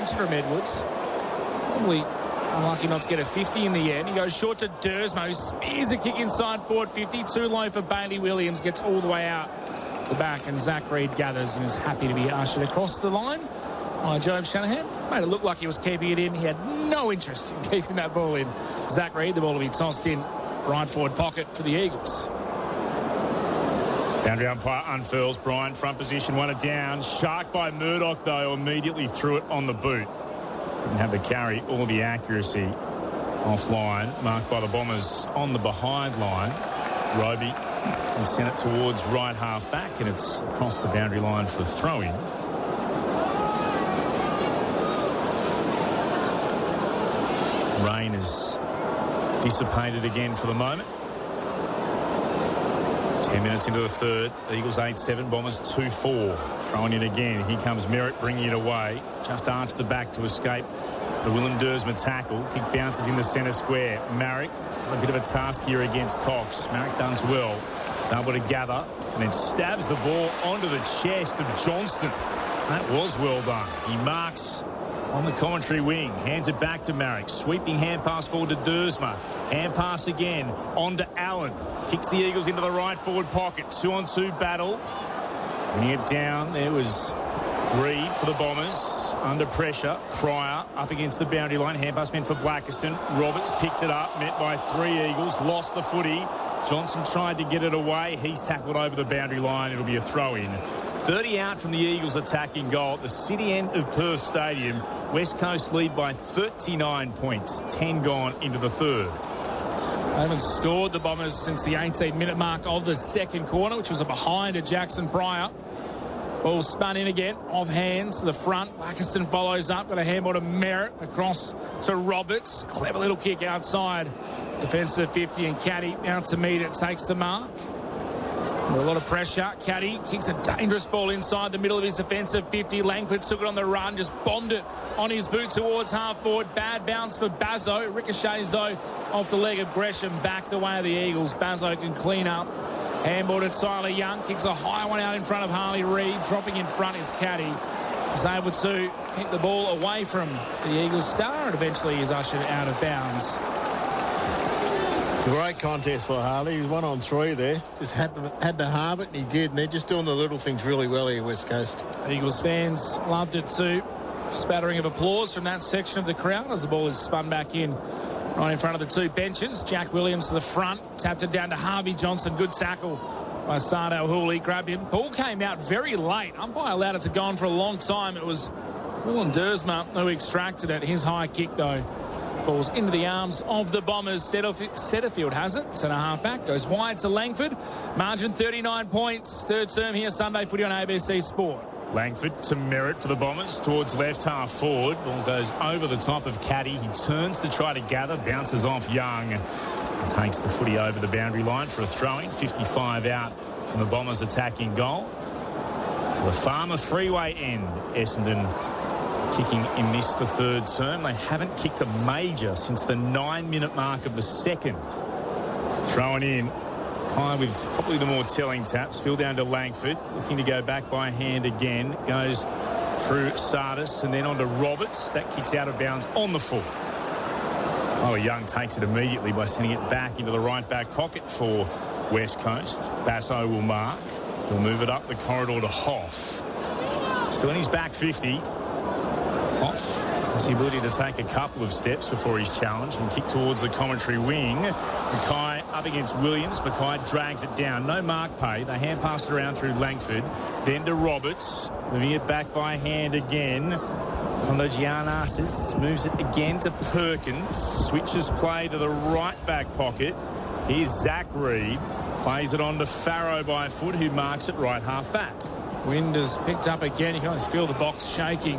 intervention from Edwards. Probably unlucky not to get a 50 in the end. He goes short to Dersmo, who spears a kick inside forward 50. Too low for Bailey Williams. Gets all the way out the back, and Zach Reid gathers and is happy to be ushered across the line by Jobe Shanahan. Made it look like he was keeping it in. He had no interest in keeping that ball in. Zach Reid, the ball to be tossed in right forward pocket for the Eagles. Boundary umpire unfurls. Bryant front position, one down. Shark by Murdoch, though, immediately threw it on the boot. Didn't have the carry or the accuracy offline. Marked by the Bombers on the behind line. Roby and sent it towards right half back, and it's across the boundary line for a throw-in. Rain is dissipated again for the moment. 10 minutes into the third. Eagles 8-7, Bombers 2-4. Throwing in again. Here comes Merritt bringing it away. Just arched the back to escape the Willem Dersma tackle. Kick bounces in the centre square. Marrick has got a bit of a task here against Cox. Marrick does well. He's able to gather and then stabs the ball onto the chest of Johnston. That was well done. He marks on the commentary wing. Hands it back to Marrick. Sweeping hand pass forward to Dersma. Hand pass again on to Allen. Kicks the Eagles into the right forward pocket. 2-on-2 battle. Bringing it down. There was Reid for the Bombers. Under pressure. Pryor up against the boundary line. Hand pass meant for Blackiston. Roberts picked it up. Met by 3 Eagles. Lost the footy. Johnson tried to get it away. He's tackled over the boundary line. It'll be a throw-in. 30 out from the Eagles attacking goal at the city end of Perth Stadium. West Coast lead by 39 points. 10 gone into the third. They haven't scored, the Bombers, since the 18-minute mark of the second quarter, which was a behind to Jackson Pryor. Ball spun in again, off hands to the front. Blackiston follows up, got a handball to Merritt, across to Roberts. Clever little kick outside. Defensive 50, and Caddy out to meet it, takes the mark. Under a lot of pressure. Caddy kicks a dangerous ball inside the middle of his defensive 50. Langford took it on the run, just bombed it on his boot towards half forward. Bad bounce for Bazzo. Ricochets, though, off the leg of Gresham, back the way of the Eagles. Bazzo can clean up. Handball to Tyler Young. Kicks a high one out in front of Harley Reid. Dropping in front is Caddy. He's able to keep the ball away from the Eagles star, and eventually is ushered out of bounds. Great contest for Harley. He was 1 on 3 there. Just had to halve it, and he did. And they're just doing the little things really well here, West Coast. Eagles fans loved it too. Spattering of applause from that section of the crowd as the ball is spun back in right in front of the two benches. Jack Williams to the front. Tapped it down to Harvey Johnson. Good tackle by Sardale Hooley. Grabbed him. Ball came out very late. Umpire allowed it to go on for a long time. It was Willem Dersma who extracted it. His high kick, though, falls into the arms of the Bombers. Setterfield has it. Centre half back. Goes wide to Langford. Margin 39 points. Third term here Sunday footy on ABC Sport. Langford to Merritt for the Bombers towards left half forward. Ball goes over the top of Caddy. He turns to try to gather. Bounces off Young. And takes the footy over the boundary line for a throw-in. 55 out from the Bombers attacking goal. To the Farmer Freeway end. Essendon kicking in this, the third term. They haven't kicked a major since the 9-minute mark of the second. Thrown in. Kai with probably the more telling tap. Spill down to Langford. Looking to go back by hand again. Goes through Sardis and then on to Roberts. That kicks out of bounds on the foot. Oh, Young takes it immediately by sending it back into the right back pocket for West Coast. Basso will mark. He'll move it up the corridor to Hoff. Still in his back 50. Hoff has the ability to take a couple of steps before he's challenged and kick towards the commentary wing. Mackay up against Williams. Mackay drags it down. No mark pay. They hand pass it around through Langford. Then to Roberts. Moving it back by hand again. Kondo Giannakis moves it again to Perkins. Switches play to the right back pocket. Here's Zach Reid. Plays it on to Farrow by foot, who marks it right half back. Wind has picked up again. You can almost feel the box shaking.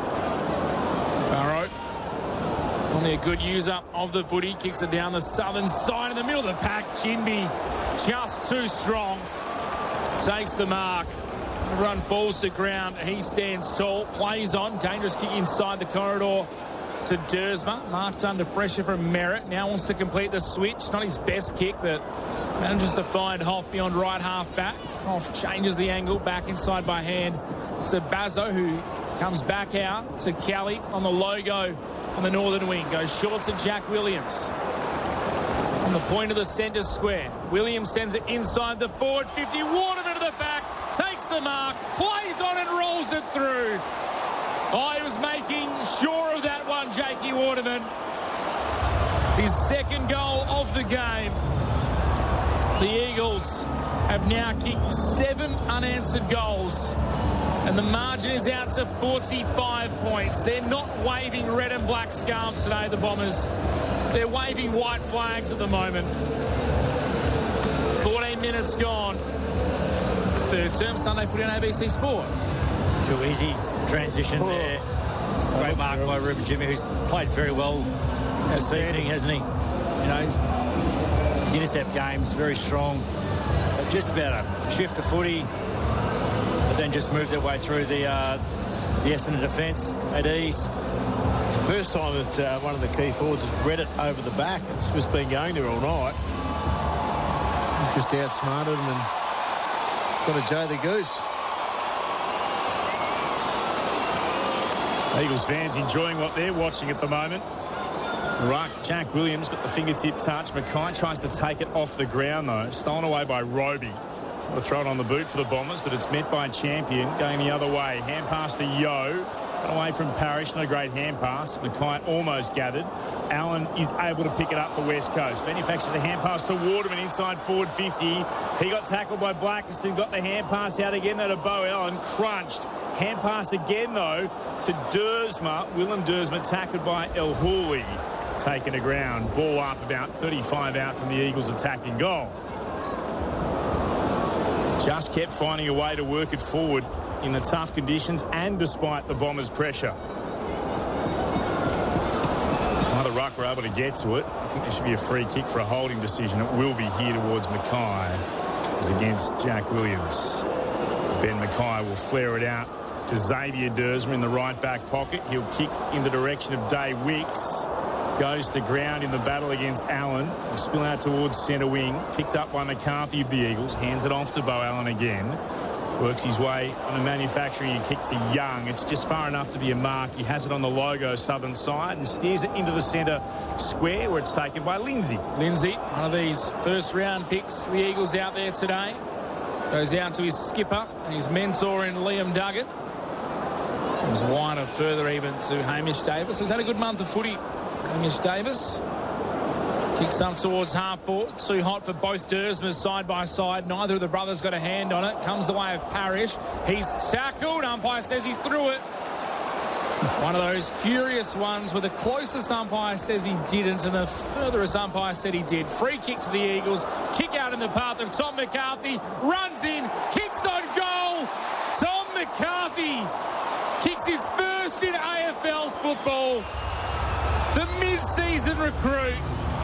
Farrow, only a good user of the footy, kicks it down the southern side in the middle of the pack. Jinby just too strong. Takes the mark. The run falls to ground. He stands tall, plays on. Dangerous kick inside the corridor to Dersma. Marked under pressure from Merritt. Now wants to complete the switch. Not his best kick, but manages to find Hoff beyond right half back. Hoff changes the angle back inside by hand. It's a Bazzo who Comes back out to Kelly on the logo on the northern wing. Goes short to Jack Williams. On the point of the centre square. Williams sends it inside the forward 50. Waterman to the back. Takes the mark. Plays on and rolls it through. Oh, he was making sure of that one, Jakey Waterman. His second goal of the game. The Eagles have now kicked 7 unanswered goals. And the margin is out to 45 points. They're not waving red and black scarves today, the Bombers. They're waving white flags at the moment. 14 minutes gone. Third term, Sunday Footy on ABC Sport. Too easy transition there. Great mark by Ruben Jimmy, who's played very well this evening, hasn't he? You know, his intercept game's very strong. Just about a shift of footy, but then just moved their way through the Essendon defence at ease. First time that one of the key forwards has read it over the back. It's just been going there all night. Just outsmarted him and got a Joe the Goose. Eagles fans enjoying what they're watching at the moment. Ruck, Jack Williams got the fingertip touch. Mackay tries to take it off the ground, though. Stolen away by Roby. Trying to throw it on the boot for the Bombers, but it's met by Champion. Going the other way. Hand pass to Yeo. Away from Parrish. Not a great hand pass. Mackay almost gathered. Allen is able to pick it up for West Coast. Manufactures a hand pass to Waterman inside forward 50. He got tackled by Blackiston. Got the hand pass out again, though, to Bo Allen. Crunched. Hand pass again, though, to Dersma. Willem Dersma tackled by El Houli. Taken to ground. Ball up about 35 out from the Eagles attacking goal. Just kept finding a way to work it forward in the tough conditions and despite the Bombers' pressure. Another ruck were able to get to it. I think there should be a free kick for a holding decision. It will be here towards Mackay. It's against Jack Williams. Ben Mackay will flare it out to Xavier Dersma in the right back pocket. He'll kick in the direction of Day Wicks. Goes to ground in the battle against Allen. He'll spill out towards centre wing. Picked up by McCarthy of the Eagles. Hands it off to Bo Allen again. Works his way on a manufacturing kick to Young. It's just far enough to be a mark. He has it on the logo southern side and steers it into the centre square where it's taken by Lindsay. Lindsay, one of these first round picks for the Eagles out there today. Goes down to his skipper and his mentor in Liam Duggett. Comes wider further even to Hamish Davis. He's had a good month of footy. Hamish Davis kicks up towards half forward. Too hot for both Dersmas side by side. Neither of the brothers got a hand on it. Comes the way of Parrish. He's tackled. Umpire says he threw it. One of those curious ones where the closest umpire says he didn't and the furthest umpire said he did. Free kick to the Eagles. Kick out in the path of Tom McCarthy. Runs in. Kicks on goal. Tom McCarthy kicks his first in AFL football. The mid-season recruit.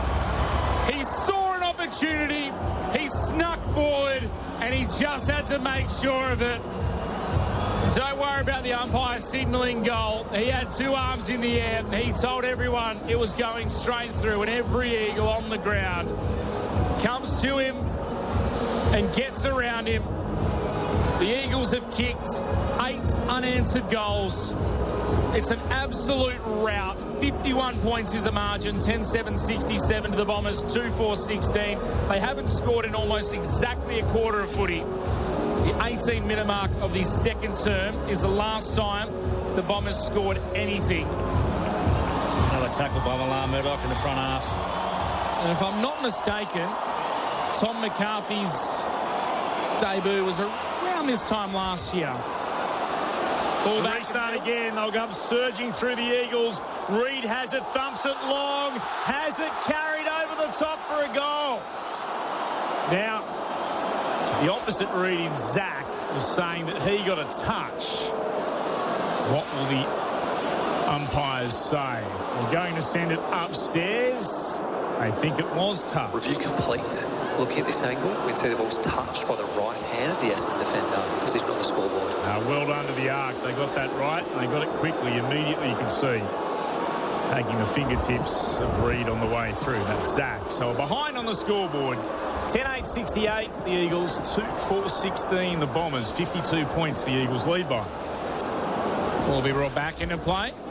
He saw an opportunity. He snuck forward and he just had to make sure of it. Don't worry about the umpire signalling goal. He had two arms in the air. He told everyone it was going straight through, and every Eagle on the ground comes to him and gets around him. The Eagles have kicked 8 unanswered goals. It's an absolute rout. 51 points is the margin. 10-7-67 to the Bombers. 2-4-16. They haven't scored in almost exactly a quarter of footy. The 18-minute mark of the second term is the last time the Bombers scored anything. Another tackle by Milan Murdoch in the front half. And if I'm not mistaken, Tom McCarthy's debut was around this time last year. Ball back. Restart again. They'll come surging through the Eagles. Reid has it, thumps it long, has it carried over the top for a goal. Now, the opposite Reid in Zach was saying that he got a touch. What will the umpires say? We're going to send it upstairs. I think it was touch. Review complete. Looking at this angle, we can see the ball's touched by the right hand of the Essendon defender. Decision on the scoreboard. Well done to the Arc. They got that right, and they got it quickly. Immediately, you can see. Taking the fingertips of Reid on the way through. That's Zach. So behind on the scoreboard. 10-8-68, the Eagles. 2-4-16, the Bombers. 52 points, the Eagles lead by. Will be brought back into play.